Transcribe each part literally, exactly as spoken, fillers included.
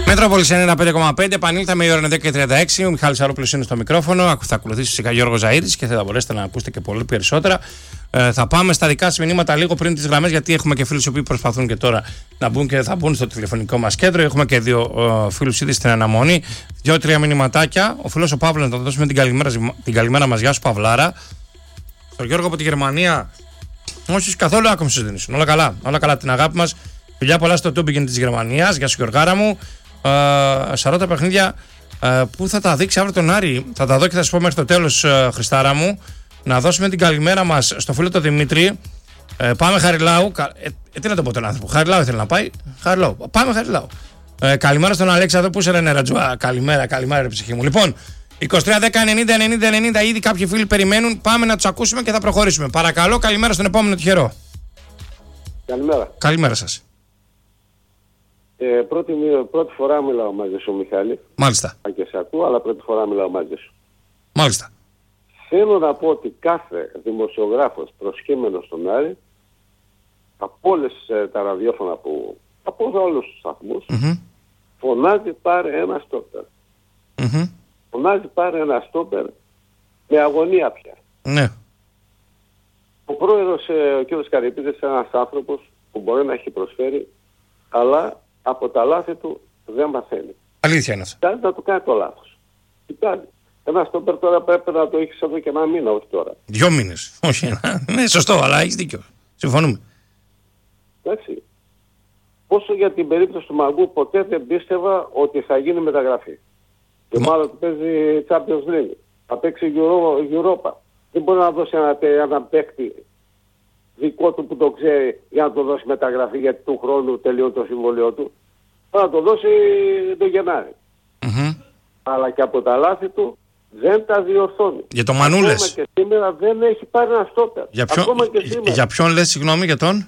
Μετρόπολης ενενήντα πέντε κόμμα πέντε, επανήλθαμε, η ώρα είναι δέκα και τριάντα έξι. Ο Μιχάλης Αρόπουλος είναι στο μικρόφωνο. Θα ακολουθήσει φυσικά Γιώργος Ζαΐρης και θα μπορέσετε να ακούσετε και πολύ περισσότερα. Ε, θα πάμε στα δικά σας μηνύματα λίγο πριν τις γραμμές, γιατί έχουμε και φίλους οι οποίοι προσπαθούν και τώρα να μπουν και θα μπουν στο τηλεφωνικό μας κέντρο. Έχουμε και δύο ε, φίλους ήδη στην αναμονή. Δύο-τρία μηνυματάκια. Ο φίλος ο Παύλος, να το δώσουμε την καλημέρα, την καλημέρα μας. Γεια σου, Παυλάρα. Στον Γιώργο από τη Γερμανία. Όχι, καθόλου άκομψες δεν ήσουν. Όλα καλά. Όλα καλά, την αγάπη μας. Φιλιά πολλά στο Τούμπιγκεν της Γερμανίας. Γεια σου, Γιωργάρα μου. Uh, σαράντα παιχνίδια uh, που θα τα δείξει αύριο τον Άρη. Θα τα δω και θα σας πω μέχρι το τέλος, uh, Χριστάρα μου. Να δώσουμε την καλημέρα μας στο φίλο τον Δημήτρη. Uh, πάμε Χαριλάου. Ε, ε, τι να το πω τον άνθρωπο. Χαριλάου ήθελε να πάει. Χαριλάου. Πάμε Χαριλάου. Uh, καλημέρα στον Αλέξανδρο. Πού σε λένε, Ρατζουά. Καλημέρα, καλημέρα, ρε ψυχή μου. Λοιπόν, είκοσι τρία δέκα ενενήντα ενενήντα ενενήντα. Ήδη κάποιοι φίλοι περιμένουν. Πάμε να τους ακούσουμε και θα προχωρήσουμε. Παρακαλώ, καλημέρα στον επόμενο τυχερό. Καλημέρα. Καλημέρα σας. Ε, πρώτη, πρώτη φορά μιλάω μαζί σου, Μιχάλη. Μάλιστα. Αν και σε ακούω, αλλά πρώτη φορά μιλάω μαζί σου. Μάλιστα. Θέλω να πω ότι κάθε δημοσιογράφος προσκύμενος στον Άρη, από όλες ε, τα ραδιόφωνα που, από όλους τους σταθμούς, Mm-hmm. φωνάζει πάρε ένα στόπερ. Mm-hmm. Φωνάζει πάρε ένα στόπερ με αγωνία πια. Ναι. Ο πρόεδρος, ε, ο κ. Καρυπίδης, είναι ένας άνθρωπος που μπορεί να έχει προσφέρει, αλλά από τα λάθη του δεν μαθαίνει. Αλήθεια είναι αυτό. Κοιτάζει να του κάνει το λάθος. Κοιτάζει. Ένα στόπερ τώρα πρέπει να το έχεις εδώ και ένα μήνα, όχι τώρα. Δυο μήνες. Όχι ένα. Ναι, σωστό, αλλά έχεις δίκιο. Συμφωνούμε. Εντάξει. Όσο για την περίπτωση του Μαγκού, ποτέ δεν πίστευα ότι θα γίνει μεταγραφή. Η ομάδα του παίζει Champions League. Θα παίξει Euro, Europa. Δεν μπορεί να δώσει ένα, ένα παίκτη δικό του που το ξέρει για να το δώσει μεταγραφή, γιατί του χρόνου τελειώνει το συμβολίο του. Θα το δώσει το Γενάρη. Mm-hmm. Αλλά και από τα λάθη του δεν τα διορθώνει. Για τον Μανούλες. Ακόμα και σήμερα δεν έχει πάρει ένα στόπερ. Για, ποιο... για, για ποιον λες, συγγνώμη, για τον?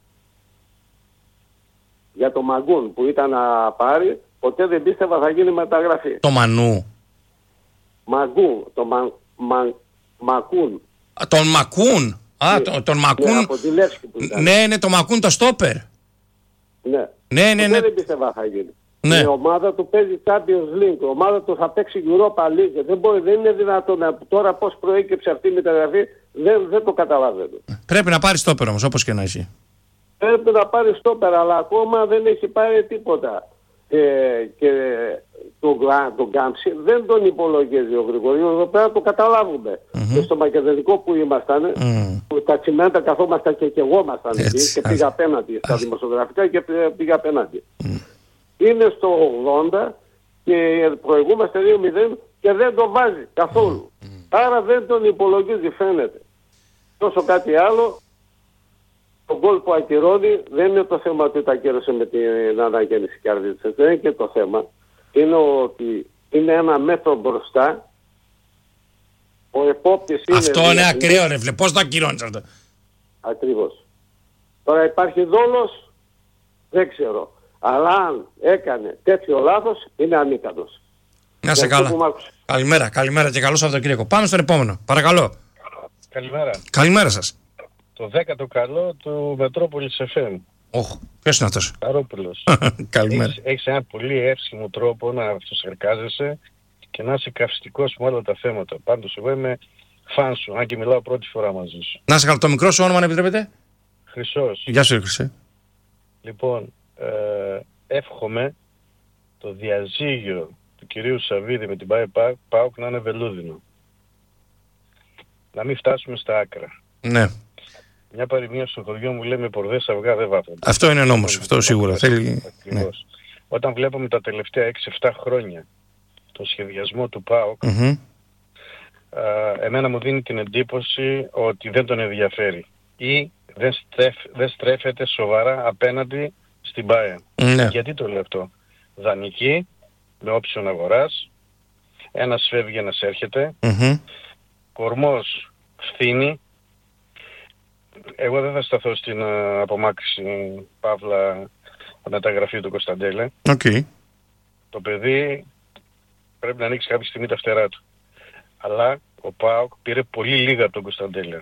Για τον Μαγκούν που ήταν να πάρει, ποτέ δεν πίστευα θα γίνει μεταγραφή. Το Μανού. Μαγκούν, το μα, μα, Μακούν. Α, τον Μακούν. Α, Ναι, τον, τον Μακούν. Ναι, από τη Λεύσκη που ήταν. Ναι, ναι, το Μακούν το στόπερ. Ναι, ναι, ναι. ναι. Δεν πίστευα θα γίνει. Ναι. Η ομάδα του παίζει Champions League, η ομάδα του θα παίξει Europa League. Δεν, μπορεί, δεν είναι δυνατόν να, τώρα πώς προέκυψε αυτή η μεταγραφή, δεν, δεν το καταλαβαίνω. Πρέπει να πάρει στόπερ όμως, όπως και να έχει. Πρέπει να πάρει στόπερ, αλλά ακόμα δεν έχει πάρει τίποτα. Ε, και τον, τον Γκάμψη δεν τον υπολογίζει ο Γρηγορίου, εδώ πέρα το καταλάβουμε. Mm-hmm. Και στο μακεδονικό που ήμασταν, mm. που τα τσιμέντα καθόμασταν και κεγόμασταν εκεί, και πήγα απέναντι στα δημοσιογραφικά και πήγα απέναντι. Mm. Είναι στο ογδόντα και προηγούμαστε δύο μηδέν και δεν το βάζει καθόλου. Mm. Άρα δεν τον υπολογίζει, φαίνεται. Τόσο κάτι άλλο, το γκολ που ακυρώνει δεν είναι το θέμα ότι τα ακύρωσε με την αναγέννηση καρδίτσας. Δεν είναι και το θέμα. Είναι ότι είναι ένα μέτρο μπροστά. Ο επόπτης είναι... Αυτό είναι ακραίο, ρε φίλε. Πώς το ακυρώνεις αυτό? Ακριβώς. Τώρα υπάρχει δόλος, δεν ξέρω. Αλλά αν έκανε τέτοιο λάθος, είναι ανίκανος. Να σε καλά. Καλημέρα, καλημέρα και καλό Σαββατοκύριακο. Πάμε στον επόμενο. Παρακαλώ. Καλημέρα. Καλημέρα σας. Το δέκατο καλό του Μετρόπολης εφ εμ. Όχ, ποιος είναι αυτός? Καρόπουλος. Καλημέρα. Έχεις, έχεις ένα πολύ εύσχυμο τρόπο να αυτοσαρκάζεσαι και να είσαι καυστικός με όλα τα θέματα. Πάντως εγώ είμαι φαν σου, αν και μιλάω πρώτη φορά μαζί σου. Να σε καλά, το μικρό σου όνομα αν επιτρέπετε? Χρυσός. Γεια σου, Χρυσέ. Λοιπόν, ε, εύχομαι το διαζύγιο του κυρίου Σαββίδη με την ΠΑΟΚ να είναι βελούδινο. Να μην φτάσουμε στα άκρα. Ναι. Μια παροιμία στο χωριό μου λέει με πορδές αυγά δεν βάφονται. Αυτό είναι νόμος, αυτό σίγουρα. Θέλει... Ναι. Όταν βλέπουμε τα τελευταία έξι εφτά χρόνια το σχεδιασμό του ΠΑΟΚ, mm-hmm. α, εμένα μου δίνει την εντύπωση ότι δεν τον ενδιαφέρει ή δεν, στρέφ, δεν στρέφεται σοβαρά απέναντι στην ΠΑΕ. Ναι. Γιατί το λέω αυτό? Δανεική, με όψιον αγοράς, ένας φεύγει, ένας έρχεται, mm-hmm. κορμός φθήνει. Εγώ δεν θα σταθώ στην uh, απομάκρυση παύλα μεταγραφή του Κωνσταντέλε. Okay. Το παιδί πρέπει να ανοίξει κάποια στιγμή τα φτερά του. Αλλά ο ΠΑΟΚ πήρε πολύ λίγα από τον Κωνσταντέλε.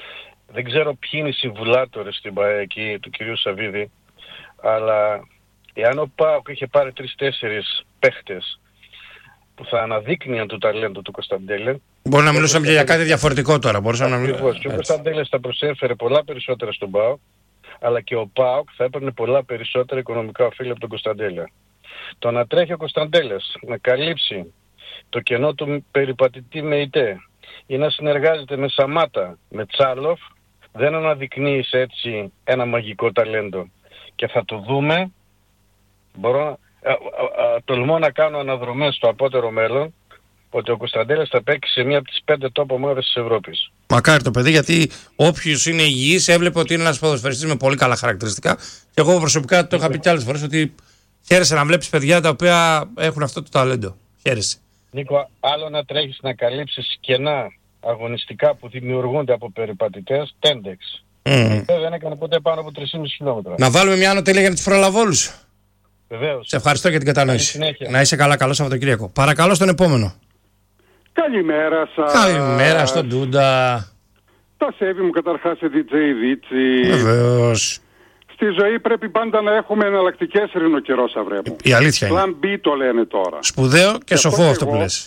Δεν ξέρω ποιοι είναι οι συμβουλάτορες στην ΠΑΕ εκεί του κυρίου Σαββίδη, αλλά Εάν ο ΠΑΟΚ είχε πάρει τρεις-τέσσερις παίχτες που θα αναδείκνυαν το ταλέντο του Κωνσταντέλια. Μπορεί να μιλούσαμε για κάτι διαφορετικό τώρα. Μπορούσαμε να μιλούσαμε. Και ο Κωνσταντέλιας θα προσέφερε πολλά περισσότερα στον ΠΑΟΚ, αλλά και ο ΠΑΟΚ θα έπαιρνε πολλά περισσότερα οικονομικά οφείλη από τον Κωνσταντέλια. Το να τρέχει ο Κωνσταντέλιας να καλύψει το κενό του περιπατητή με ΙΤΕ ή να συνεργάζεται με Σαμάτα, με Τσάλοφ, δεν αναδεικνύεις έτσι ένα μαγικό ταλέντο. Και θα το δούμε, μπορώ να, α, α, α, τολμώ να κάνω αναδρομές στο απότερο μέλλον, ότι ο Κωνσταντέλιας θα παίξει σε μία από τις πέντε top ομάδες της Ευρώπης. Μακάρι το παιδί, γιατί όποιος είναι υγιής έβλεπε ότι είναι ένας ποδοσφαιριστής με πολύ καλά χαρακτηριστικά. Και εγώ προσωπικά το είχα πει και άλλες φορές ότι χαίρεσαι να βλέπεις παιδιά τα οποία έχουν αυτό το ταλέντο. Χαίρεσαι. Νίκο, άλλο να τρέχεις να καλύψεις κενά αγωνιστικά που δημιουργούνται από περιπατητές, τέντεξ. Mm. Δεν έκανε ποτέ πάνω από τρία και μισό χιλιόμετρα. Να βάλουμε μια άνω τελεία για τις προλαβόλους. Βεβαίως. Σε ευχαριστώ για την κατανόηση. Να είσαι καλά, καλό Σαββατοκύριακο. Παρακαλώ στον επόμενο. Καλημέρα σας. Καλημέρα στον Ντούντα. Τα σέβη μου καταρχάς σε ντι τζέι Δίτσι. Βεβαίως. Στη ζωή πρέπει πάντα να έχουμε εναλλακτικές ρινοκαιρόσαυρέ μου. Η αλήθεια είναι. Plan B το λένε τώρα. Σπουδαίο και, και σοφό αυτό, αυτό που λες.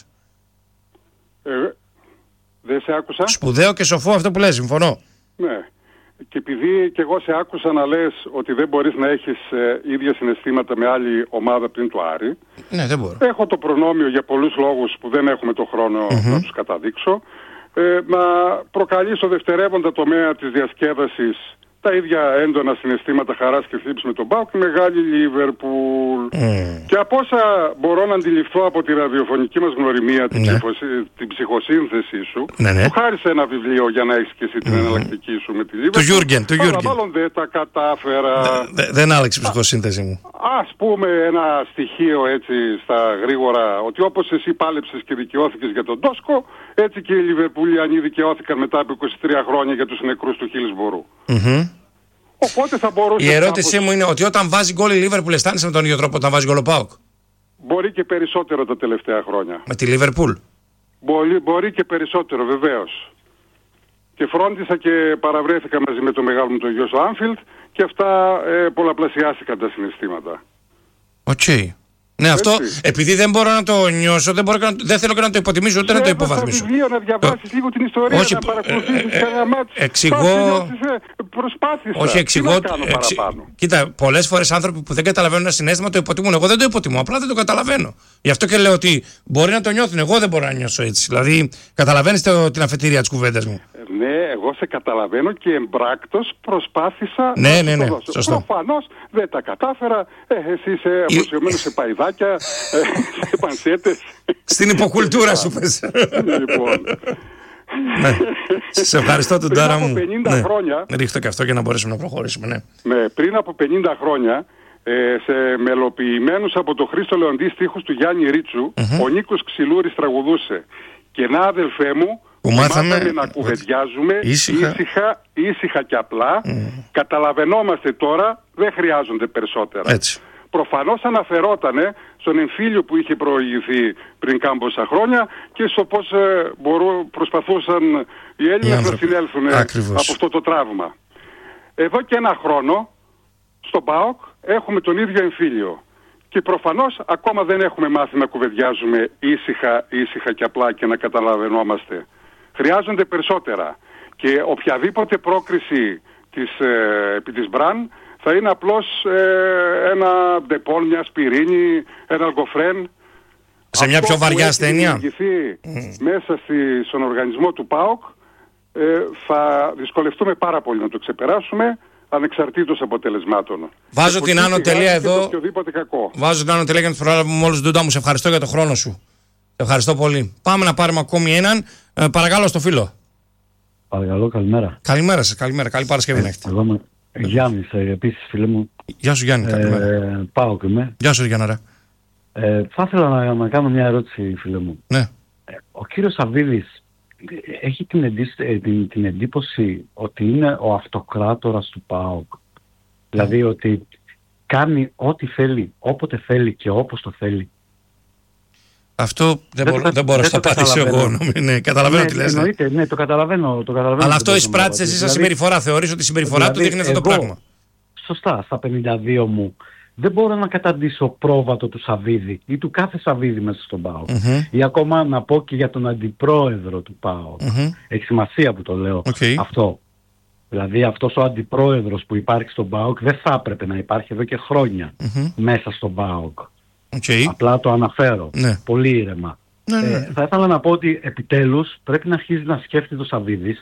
Ε, δεν σε άκουσα. Σπουδαίο και σοφό αυτό που λες, συμφωνώ. Ναι. Και επειδή και εγώ σε άκουσα να λες ότι δεν μπορείς να έχεις ε, ίδια συναισθήματα με άλλη ομάδα πριν του Άρη. Ναι, δεν μπορώ. Έχω το προνόμιο για πολλούς λόγους που δεν έχουμε το χρόνο mm-hmm. να τους καταδείξω. Ε, να προκαλεί στο δευτερεύοντα τομέα της διασκέδασης τα ίδια έντονα συναισθήματα χαράς και θλίψης με τον ΠΑΟΚ, μεγάλη Λίβερπουλ. Mm. Και από όσα μπορώ να αντιληφθώ από τη ραδιοφωνική μας γνωριμία, την, ναι. ψυχοσύ... την ψυχοσύνθεσή σου, ναι, ναι. που χάρισε ένα βιβλίο για να έχεις και εσύ την mm. εναλλακτική σου με τη Λίβερπουλ. Του Γιούργεν, του Γιούργεν. Αλλά μάλλον δεν τα κατάφερα. Δε, δε, δεν άλλαξε η ψυχοσύνθεση μου. Ας πούμε ένα στοιχείο έτσι στα γρήγορα, ότι όπως εσύ πάλεψες και δικαιώθηκες για τον Τόσκο, έτσι και οι Λιβερπουλιανοί δικαιώθηκαν μετά από είκοσι τρία χρόνια για τους νεκρούς του Χίλσμπορου. Mm-hmm. Οπότε θα μπορούσε. Η ερώτησή κάπως... μου είναι ότι όταν βάζει γκολ η Λίβερπουλ, αισθάνεσαι με τον ίδιο τρόπο όταν βάζει γκολ ο ΠΑΟΚ? Μπορεί και περισσότερο τα τελευταία χρόνια. Με τη Λίβερπουλ. Μπορεί, μπορεί και περισσότερο, βεβαίως. Και φρόντισα και παραβρέθηκα μαζί με το μεγάλο μου το γιο στο Άνφιλντ και αυτά ε, πολλαπλασιάστηκαν τα συναισθήματα. Οκ. Okay. Ναι, αυτό επειδή δεν μπορώ να το νιώσω, δεν, μπορώ να, δεν θέλω και να το υποτιμήσω ούτε να το υποβαθμίσω. Ένα βιβλίο να διαβάσεις λίγο την ιστορία, όχι, να παρακολουθήσεις ε, ε, κανένα μάτι. Εξηγώ. Προσπάθησα. Όχι, εξηγώ. Εξ... Κοίτα, πολλές φορές άνθρωποι που δεν καταλαβαίνουν ένα συναίσθημα το υποτιμούν. Εγώ δεν το υποτιμώ, απλά δεν το καταλαβαίνω. Γι' αυτό και λέω ότι μπορεί να το νιώθουν. Εγώ δεν μπορώ να νιώσω έτσι. Δηλαδή, καταλαβαίνεις το, την αφετηρία της κουβέντας μου. Ναι, εγώ σε καταλαβαίνω και εμπράκτος προσπάθησα ναι, να ναι, ναι, το δώσω. Σωστό. Προφανώς δεν τα κατάφερα. Ε, εσύ είσαι αφοσιωμένος σε παϊδάκια, ε, σε πανσέτες. Στην υποκουλτούρα σου πες. Λοιπόν. Ναι. Σε ευχαριστώ τον Τάρα μου. Πριν από πενήντα ναι. χρόνια. Ρίχτω και αυτό για να μπορέσουμε να προχωρήσουμε. Ναι. Ναι, πριν από πενήντα χρόνια, ε, σε μελοποιημένους από τον Χρήστο Λεοντή στίχους του Γιάννη Ρίτσου, mm-hmm. ο Νίκος Ξυλούρης τραγουδούσε. Και να αδελφέ μου, που μάθαμε, μάθαμε να κουβεντιάζουμε ήσυχα, ήσυχα, ήσυχα και απλά. Mm. Καταλαβαίνόμαστε τώρα, δεν χρειάζονται περισσότερα. Έτσι. Προφανώς αναφερότανε στον εμφύλιο που είχε προηγηθεί πριν κάμποσα χρόνια και στο πώς ε, μπορούν, προσπαθούσαν οι Έλληνες να συνέλθουν από αυτό το τραύμα. Εδώ και ένα χρόνο στον ΠΑΟΚ έχουμε τον ίδιο εμφύλιο. Και προφανώς ακόμα δεν έχουμε μάθει να κουβεντιάζουμε ήσυχα, ήσυχα και απλά και να καταλαβαίνόμαστε. Χρειάζονται περισσότερα. Και οποιαδήποτε πρόκριση της, ε, επί της Μπραν θα είναι απλώς ε, ένα ντεπόλ, μια σπιρίνη, ένα αλκοφρέν. Σε μια πιο βαριά ασθένεια. Mm. Μέσα στη, στον οργανισμό του ΠΑΟΚ ε, θα δυσκολευτούμε πάρα πολύ να το ξεπεράσουμε, ανεξαρτήτως αποτελεσμάτων. Βάζω την άνω τελεία εδώ. Βάζω την άνω τελεία για να προλάβουμε μόλις Ντούντα μου. Σε ευχαριστώ για τον χρόνο σου. Σε ευχαριστώ πολύ. Πάμε να πάρουμε ακόμη έναν. Ε, παρακαλώ στο φίλο. Παρακαλώ, καλημέρα. Καλημέρα σας, καλημέρα. Καλή Παρασκευή να έχετε. Εγώ είμαι Γιάννης, επίσης φίλε μου. Γεια σου Γιάννη, καλημέρα. Ε, πάω και είμαι. Γεια σου Γιάνναρα. Ε, θα ήθελα να, να κάνω μια ερώτηση φίλε μου. Ναι. Ε, ο κύριος Σαββίδης έχει την, εντύς, την, την εντύπωση ότι είναι ο αυτοκράτορας του ΠΑΟΚ. Mm. Δηλαδή ότι κάνει ό,τι θέλει, όποτε θέλει και όπως το θέλει. Αυτό δεν, δεν, μπορώ, δεν μπορώ να το απαντήσω εγώ. Ναι, καταλαβαίνω ναι, τι λες. Εννοείται, ναι, το καταλαβαίνω. Το καταλαβαίνω αλλά αυτό εισπράττεις εσύ σαν δηλαδή, συμπεριφορά. Θεωρείς ότι η συμπεριφορά δηλαδή, του δείχνει αυτό το πράγμα. Σωστά, στα πενήντα δύο μου δεν μπορώ να καταντήσω πρόβατο του Σαββίδη ή του κάθε Σαββίδη μέσα στον ΠΑΟΚ. Mm-hmm. Ή ακόμα να πω και για τον αντιπρόεδρο του ΠΑΟΚ. Mm-hmm. Έχει σημασία που το λέω okay. αυτό. Δηλαδή αυτός ο αντιπρόεδρος που υπάρχει στον ΠΑΟΚ δεν θα έπρεπε να υπάρχει εδώ και χρόνια mm-hmm. μέσα στον ΠΑΟΚ. Okay. Απλά το αναφέρω. Ναι. Πολύ ήρεμα. Ναι, ναι. Ε, θα ήθελα να πω ότι επιτέλους πρέπει να αρχίσει να σκέφτεται ο Σαββίδης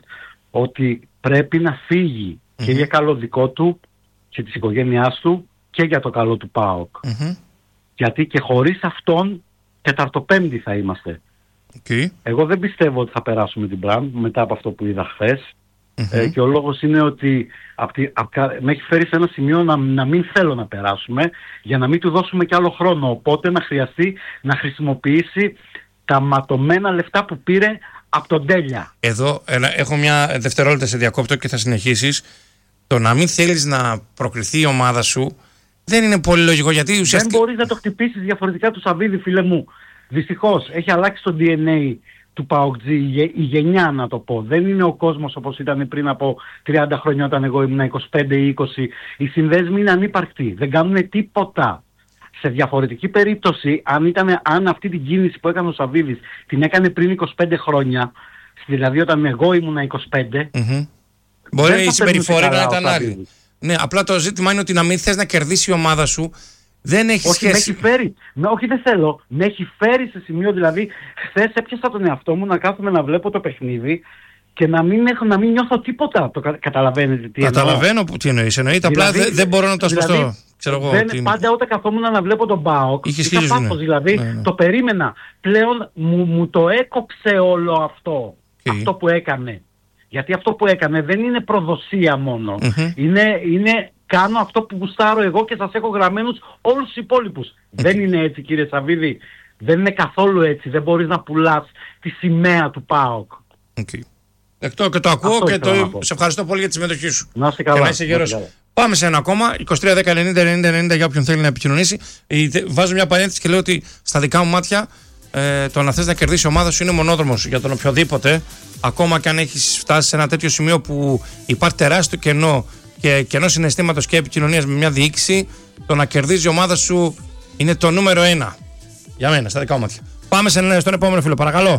ότι πρέπει να φύγει mm-hmm. και για καλό δικό του και της οικογένειάς του και για το καλό του ΠΑΟΚ. Mm-hmm. Γιατί και χωρίς αυτόν τεταρτοπέμπτη θα είμαστε. Okay. Εγώ δεν πιστεύω ότι θα περάσουμε την Μπραμ μετά από αυτό που είδα χθες. Mm-hmm. Ε, και ο λόγος είναι ότι απ τη, απ, με έχει φέρει σε ένα σημείο να, να μην θέλω να περάσουμε για να μην του δώσουμε κι άλλο χρόνο. Οπότε να χρειαστεί να χρησιμοποιήσει τα ματωμένα λεφτά που πήρε από τον Τέλια. Εδώ ένα, έχω μια δευτερόλεπτα σε διακόπτω και θα συνεχίσεις. Το να μην θέλεις να προκριθεί η ομάδα σου δεν είναι πολύ λογικό, γιατί ουσιαστικά... Δεν μπορείς να το χτυπήσεις διαφορετικά του Σαββίδη, φίλε μου. Δυστυχώς έχει αλλάξει το ντι εν έι του ΠΑΟΚτζή, η γενιά να το πω. Δεν είναι ο κόσμος όπως ήταν πριν από τριάντα χρόνια όταν εγώ ήμουν είκοσι πέντε ή είκοσι. Οι συνδέσμοι είναι ανύπαρκτοι, δεν κάνουν τίποτα. Σε διαφορετική περίπτωση, αν, ήταν, αν αυτή την κίνηση που έκανε ο Σαββίδης την έκανε πριν είκοσι πέντε χρόνια, δηλαδή όταν εγώ ήμουν είκοσι πέντε, mm-hmm. μπορεί η συμπεριφορά να ήταν άλλη. Ναι, απλά το ζήτημα είναι ότι να μην θες να κερδίσει η ομάδα σου. Δεν έχει όχι, σχέση. Με έχει φέρει. Με, όχι, δεν θέλω. Με έχει φέρει σε σημείο, δηλαδή, χθες έπιασα τον εαυτό μου να κάθομαι να βλέπω το παιχνίδι και να μην, έχω, να μην νιώθω τίποτα. Το κα, καταλαβαίνετε τι εννοώ. Καταλαβαίνω που τι εννοείς. Εννοείται, δηλαδή, απλά δεν, δεν μπορώ να το ασπαστώ. Δηλαδή, ξέρω εγώ, δεν, τι... πάντα όταν καθόμουν να βλέπω τον ΠΑΟΚ, είχα πάθος, δηλαδή, ναι, ναι. το περίμενα. Πλέον μου, μου το έκοψε όλο αυτό. Okay. Αυτό που έκανε. Γιατί αυτό που έκανε δεν είναι προδοσία μόνο. Mm-hmm. Είναι... είναι κάνω αυτό που γουστάρω εγώ και σας έχω γραμμένους όλους τους υπόλοιπους. Okay. Δεν είναι έτσι, κύριε Σαββίδη. Δεν είναι καθόλου έτσι. Δεν μπορείς να πουλάς τη σημαία του ΠΑΟΚ. Okay. Εκτό και το ακούω αυτό και το... σε ευχαριστώ πολύ για τη συμμετοχή σου. Να είστε καλά. Και να είσαι γέρος. Πάμε σε ένα ακόμα. είκοσι τρία δέκα ενενήντα ενενήντα ενενήντα για όποιον θέλει να επικοινωνήσει. Βάζω μια παρένθεση και λέω ότι στα δικά μου μάτια ε, το να θες να κερδίσει η ομάδα σου είναι μονόδρομος για τον οποιοδήποτε. Ακόμα και αν έχεις φτάσει σε ένα τέτοιο σημείο που υπάρχει τεράστιο κενό και κενό συναισθήματος και επικοινωνίας με μια διοίκηση, το να κερδίζει η ομάδα σου είναι το νούμερο ένα. Για μένα, στα δικά μου μάτια. Πάμε σε, στον επόμενο φίλο, παρακαλώ.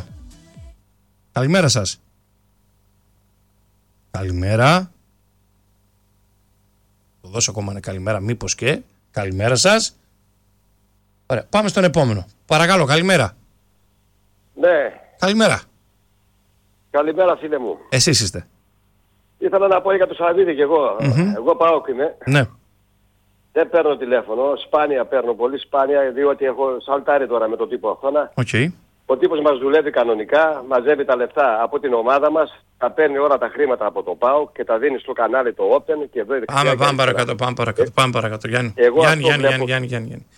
Καλημέρα σας. Καλημέρα. Το δώσω ακόμα ένα καλημέρα, μήπως και. Καλημέρα σας. Ωραία, πάμε στον επόμενο. Παρακαλώ, καλημέρα. Ναι. Καλημέρα. Καλημέρα, φίλε μου. Εσείς είστε. Ήθελα να πω για το Σαββίδη κι εγώ. Mm-hmm. Εγώ ΠΑΟΚ είμαι. Ναι. Δεν παίρνω τηλέφωνο. Σπάνια παίρνω, πολύ σπάνια, διότι έχω σαλτάρει τώρα με τον τύπο αυτόνα. Okay. Ο τύπος μας δουλεύει κανονικά, μαζεύει τα λεφτά από την ομάδα μας, τα παίρνει όλα τα χρήματα από το ΠΑΟΚ και τα δίνει στο κανάλι το Open και εδώ είναι. Πάμε, πάμε παρακάτω, πάμε παρακάτω, πάμε παρακάτω, Γιάννη. Εγώ Γιάννη, Γιάννη, βλέπω... Γιάννη, Γιάννη, Γιάννη.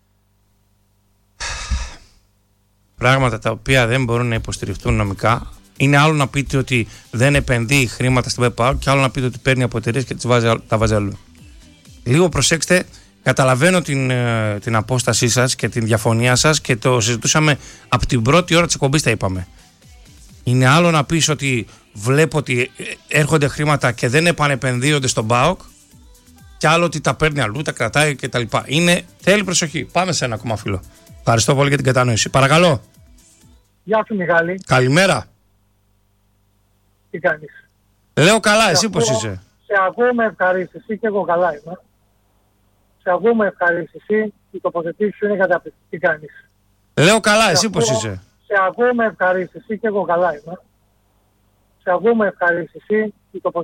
Πράγματα τα οποία δεν μπορούν να υποστηριχτούν νομικά. Είναι άλλο να πείτε ότι δεν επενδύει χρήματα στην ΠΑΟΚ και άλλο να πείτε ότι παίρνει από εταιρείες και τις βάζει, τα βάζει αλλού. Λίγο προσέξτε, καταλαβαίνω την, την απόστασή σας και την διαφωνία σας και το συζητούσαμε από την πρώτη ώρα της εκπομπής, τα είπαμε. Είναι άλλο να πεις ότι βλέπω ότι έρχονται χρήματα και δεν επανεπενδύονται στον ΠΑΟΚ και άλλο ότι τα παίρνει αλλού, τα κρατάει κτλ. Είναι, θέλει προσοχή. Πάμε σε ένα ακόμα φίλο. Ευχαριστώ πολύ για την κατανόηση. Παρακαλώ. Γεια σου, Μιχάλη. Καλημέρα. Τι κάνεις? Λέω καλά, εσύ πώς είσαι? Σε ακούω με ευχαρίστηση και εγώ καλά είμαι. Σε ακούω με ευχαρίστηση, η τοποθετήση σου είναι καταπληκτική. Τι κάνεις? Λέω καλά, εσύ πώς είσαι? Σε ακούω με ευχαρίστηση και εγώ καλά είμαι. Σε ακούω με ευχαρίστηση, η τοποθετήση